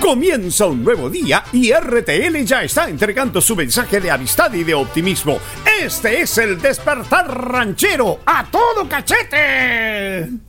Comienza un nuevo día y RTL ya está entregando su mensaje de amistad y de optimismo. Este es el despertar ranchero a todo cachete.